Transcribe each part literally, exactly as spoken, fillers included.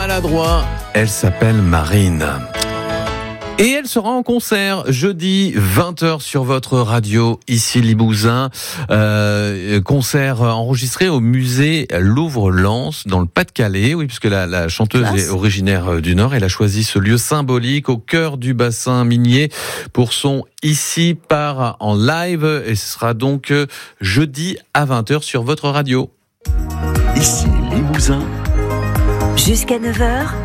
maladroit. Elle s'appelle Marine. Et elle sera en concert jeudi vingt heures sur votre radio, ici Limousin. Euh, concert enregistré au musée Louvre-Lens, dans le Pas-de-Calais. Oui, puisque la, la chanteuse Classe. est originaire du Nord. Elle a choisi ce lieu symbolique au cœur du bassin minier pour son Ici part en live. Et ce sera donc jeudi à vingt heures sur votre radio. Ici Limousin. Jusqu'à neuf heures.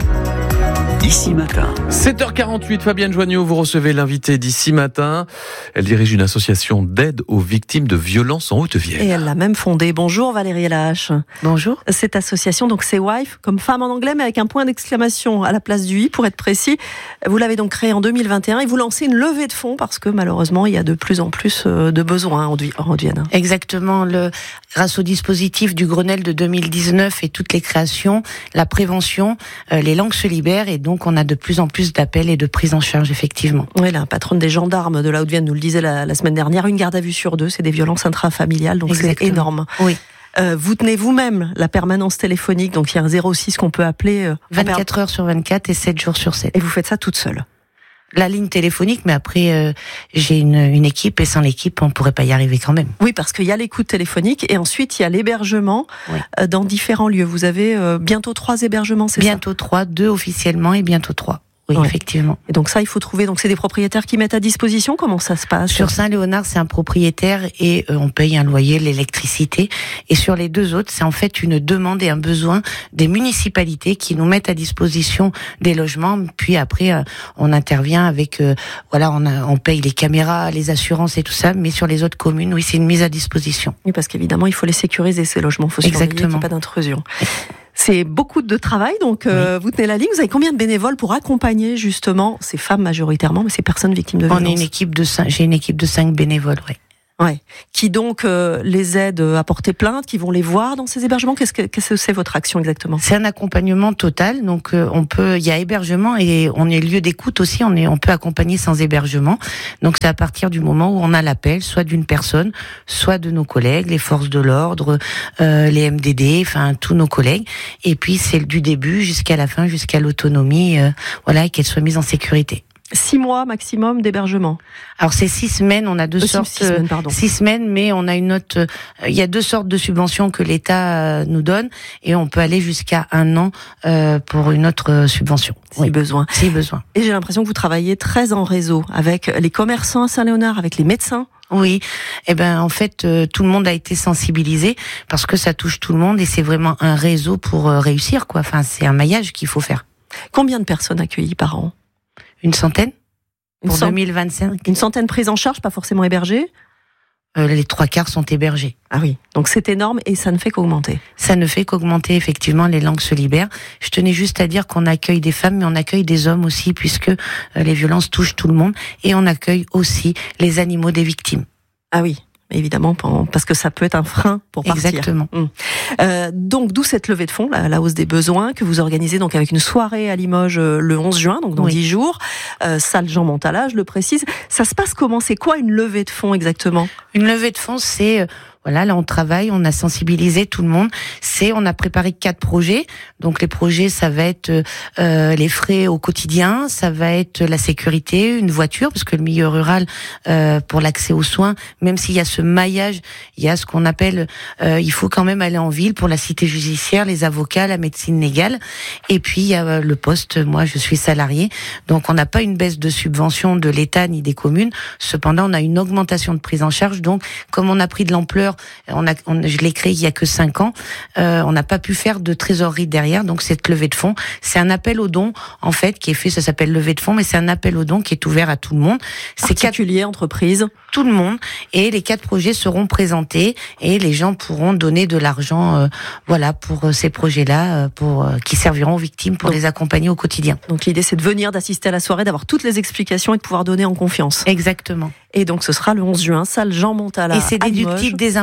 D'ici matin. sept heures quarante-huit, Fabienne Joigneau, vous recevez l'invitée d'Ici Matin. Elle dirige une association d'aide aux victimes de violences en Haute-Vienne. Et elle l'a même fondée. Bonjour Valérie Lahache. Bonjour. Cette association, donc c'est WIFE, comme femme en anglais, mais avec un point d'exclamation à la place du i, pour être précis. Vous l'avez donc créée en deux mille vingt et un et vous lancez une levée de fonds parce que malheureusement, il y a de plus en plus de besoins en Haute-Vienne. Exactement. Le, grâce au dispositif du Grenelle de deux mille dix-neuf et toutes les créations, la prévention, euh, les langues se libèrent et donc on a de plus en plus d'appels et de prises en charge, effectivement. Oui, la patronne des gendarmes de la Haute-Vienne nous le disait la, la semaine dernière, une garde à vue sur deux, c'est des violences intrafamiliales, donc Exactement. C'est énorme. Oui. Euh, vous tenez vous-même la permanence téléphonique, donc il y a un zéro six qu'on peut appeler... Euh, vingt-quatre heures sur vingt-quatre et sept jours sur sept. Et vous faites ça toute seule? La ligne téléphonique, mais après, euh, j'ai une, une équipe, et sans l'équipe, on pourrait pas y arriver quand même. Oui, parce qu'il y a l'écoute téléphonique, et ensuite, il y a l'hébergement oui. euh, dans différents lieux. Vous avez euh, bientôt trois hébergements, c'est bientôt ça? Bientôt trois, deux officiellement, et bientôt trois. Oui, ouais. effectivement. Et donc ça, il faut trouver. Donc c'est des propriétaires qui mettent à disposition. Comment ça se passe? Sur Saint-Léonard, c'est un propriétaire et euh, on paye un loyer, l'électricité. Et sur les deux autres, c'est en fait une demande et un besoin des municipalités qui nous mettent à disposition des logements. Puis après, euh, on intervient avec, euh, voilà, on, a, on paye les caméras, les assurances et tout ça. Mais sur les autres communes, oui, c'est une mise à disposition. Oui, parce qu'évidemment, il faut les sécuriser ces logements. Il faut surveiller qu'il n'y ait pas d'intrusion. C'est beaucoup de travail, donc euh, oui. vous tenez la ligne. Vous avez combien de bénévoles pour accompagner justement ces femmes majoritairement, mais ces personnes victimes de violences? On est une équipe de cinq, j'ai une équipe de cinq bénévoles, oui. Ouais. Qui donc euh, les aident à porter plainte, qui vont les voir dans ces hébergements. Qu'est-ce que, qu'est-ce que c'est votre action exactement? C'est un accompagnement total. Donc euh, on peut, il y a hébergement et on est lieu d'écoute aussi. On est, on peut accompagner sans hébergement. Donc c'est à partir du moment où on a l'appel, soit d'une personne, soit de nos collègues, les forces de l'ordre, euh, les M D D, enfin tous nos collègues. Et puis c'est du début jusqu'à la fin, jusqu'à l'autonomie, euh, voilà, et qu'elle soit mise en sécurité. Six mois maximum d'hébergement. Alors c'est six semaines, on a deux euh, sortes, six semaines, pardon. six semaines, mais on a une autre. Euh, il y a deux sortes de subventions que l'État euh, nous donne, et on peut aller jusqu'à un an euh, pour une autre euh, subvention. Si oui. besoin. Si besoin. Et j'ai l'impression que vous travaillez très en réseau avec les commerçants à Saint-Léonard, avec les médecins. Oui, eh ben en fait euh, tout le monde a été sensibilisé parce que ça touche tout le monde et c'est vraiment un réseau pour euh, réussir quoi. Enfin c'est un maillage qu'il faut faire. Combien de personnes accueillies par an? Une centaine pour Une cent... deux mille vingt-cinq. Une centaine prises en charge, pas forcément hébergées. Euh, les trois quarts sont hébergés. Ah oui, donc c'est énorme et ça ne fait qu'augmenter. Ça ne fait qu'augmenter, effectivement, les langues se libèrent. Je tenais juste à dire qu'on accueille des femmes, mais on accueille des hommes aussi, puisque euh, les violences touchent tout le monde. Et on accueille aussi les animaux des victimes. Ah oui, évidemment, parce que ça peut être un frein pour partir. Exactement. Hum. Euh, donc, d'où cette levée de fonds, la, la hausse des besoins, que vous organisez donc avec une soirée à Limoges euh, le onze juin, donc dans oui. dix jours. Euh, salle Jean Montala, je le précise. Ça se passe comment? C'est quoi une levée de fonds exactement? Une levée de fonds, c'est... Euh, Voilà, là on travaille, on a sensibilisé tout le monde. C'est, on a préparé quatre projets. Donc les projets, ça va être euh, les frais au quotidien, ça va être la sécurité, une voiture, parce que le milieu rural, euh, pour l'accès aux soins, même s'il y a ce maillage, il y a ce qu'on appelle, euh, il faut quand même aller en ville pour la cité judiciaire, les avocats, la médecine légale. Et puis il y a le poste. Moi, je suis salarié, donc on n'a pas une baisse de subvention de l'État ni des communes. Cependant, on a une augmentation de prise en charge. Donc, comme on a pris de l'ampleur. On a, on, je l'ai créé il y a que cinq ans. Euh, on n'a pas pu faire de trésorerie derrière, donc cette levée de fonds, c'est un appel aux dons en fait qui est fait. Ça s'appelle levée de fonds, mais c'est un appel aux dons qui est ouvert à tout le monde. C'est particulier, entreprise, tout le monde. Et les quatre projets seront présentés et les gens pourront donner de l'argent, euh, voilà, pour euh, ces projets-là, euh, pour euh, qui serviront aux victimes pour donc, les accompagner au quotidien. Donc l'idée, c'est de venir, d'assister à la soirée, d'avoir toutes les explications et de pouvoir donner en confiance. Exactement. Et donc ce sera le onze juin, salle Jean Montala. Et c'est déductible des impôts.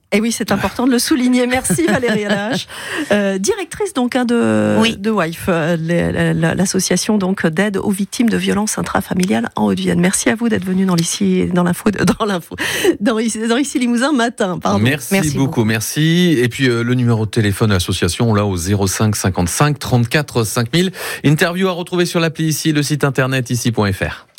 Et oui, c'est important de le souligner. Merci Valérie Alache, euh, directrice donc hein, de oui. de W I F, euh, l'association donc d'aide aux victimes de violences intrafamiliales en Haute-Vienne. Merci à vous d'être venu dans l'ici dans l'info dans l'info dans ici dans ici Limousin matin. Pardon. Merci, merci beaucoup, beaucoup, merci. Et puis euh, le numéro de téléphone de l'association là au zéro cinq cinquante-cinq trente-quatre cinq mille. Interview à retrouver sur l'appli ici, le site internet ici point f r.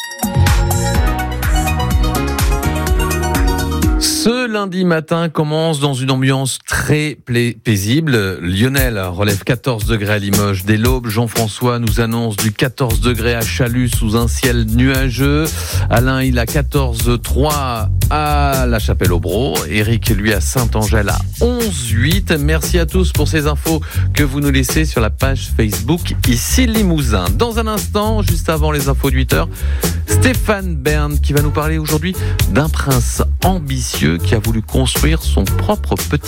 Ce lundi matin commence dans une ambiance très paisible. Lionel relève quatorze degrés à Limoges dès l'aube. Jean-François nous annonce du quatorze degrés à Chalus sous un ciel nuageux. Alain, il a quatorze trois à La Chapelle-au-Brau. Eric, lui, à Saint-Angèle à onze huit. Merci à tous pour ces infos que vous nous laissez sur la page Facebook ici Limousin. Dans un instant, juste avant les infos de huit heures, Stéphane Bern qui va nous parler aujourd'hui d'un prince ambitieux qui a voulu construire son propre petit